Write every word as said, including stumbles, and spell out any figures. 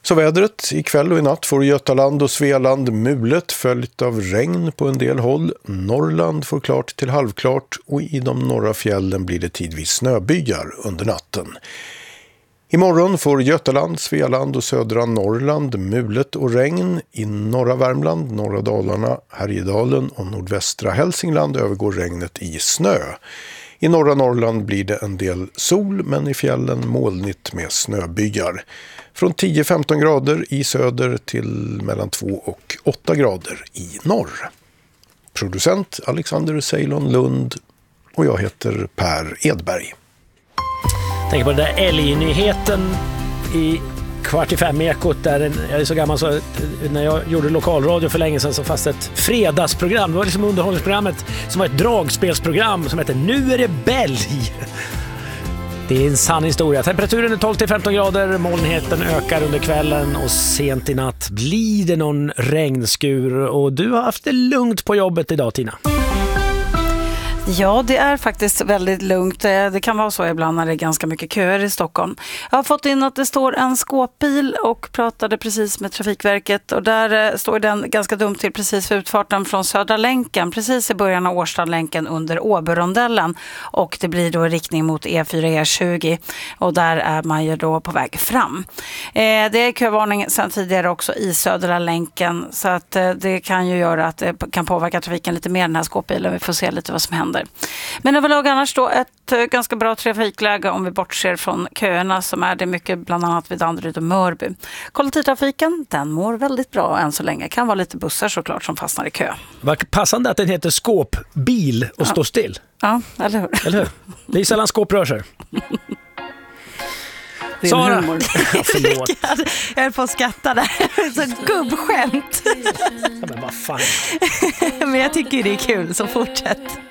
Så vädret ikväll och i natt får Götaland och Svealand mulet följt av regn på en del håll. Norrland får klart till halvklart och i de norra fjällen blir det tidvis snöbyar under natten. Imorgon får Götaland, Svealand och södra Norrland mulet och regn. I norra Värmland, norra Dalarna, Härjedalen och nordvästra Hälsingland övergår regnet i snö. I norra Norrland blir det en del sol men i fjällen molnigt med snöbyar. Från tio till femton grader i söder till mellan två och åtta grader i norr. Producent Alexander Ceylon Lund och jag heter Per Edberg. Tänk på den där älgnyheten i kvart i fem ekot där jag är så gammal så när jag gjorde lokalradio för länge sedan så fanns ett fredagsprogram. Det var liksom underhållningsprogrammet som var ett dragspelsprogram som hette Nu är det Belg. Det är en sann historia. Temperaturen är tolv till femton grader, molnigheten ökar under kvällen och sent i natt blir det någon regnskur och du har haft det lugnt på jobbet idag, Tina. Ja, det är faktiskt väldigt lugnt. Det kan vara så ibland när det är ganska mycket köer i Stockholm. Jag har fått in att det står en skåpbil och pratade precis med Trafikverket och där står den ganska dumt till precis för utfarten från Södra länken, precis i början av Årstadlänken under Åbyrondellen och det blir då riktning mot E fyra E tjugo och där är man ju då på väg fram. Det är kövarning sedan tidigare också i Södra länken så att det kan ju göra att det kan påverka trafiken lite mer den här skåpbilen. Vi får se lite vad som händer. Men överlag annars då ett ganska bra trafikläge om vi bortser från köerna som är det mycket bland annat vid Danderyd och Mörby. Kollektivtrafiken, den mår väldigt bra än så länge. Kan vara lite bussar såklart som fastnar i kö. Vad passande att den heter skåpbil och ja. Står still. Ja, eller hur? Eller hur? Det är sällan skåp rör sig. Det är Sara. humor. Ja, förlåt. Jag är på att skratta där. Så gubbskämt. Ja, men vad fan. Men jag tycker det är kul, så fortsätt.